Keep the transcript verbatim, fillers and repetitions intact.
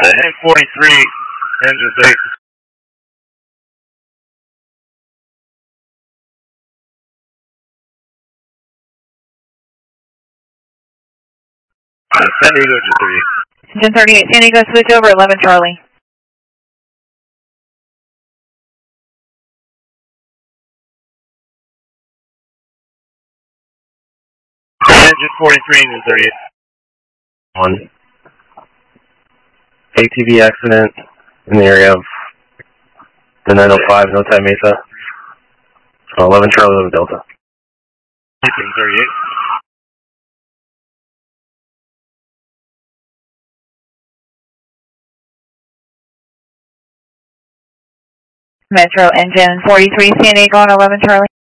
N forty-three, engine eight. Uh, San Diego, engine thirty-eight. Engine thirty-eight, San Diego, switch over, eleven Charlie. Engine forty-three, engine thirty-eight. One. A T V accident in the area of the nine oh five, Notai Mesa. So eleven Charlie, eleven Delta. Engine thirty-eight. Metro, engine forty-three, San Diego, on eleven Charlie.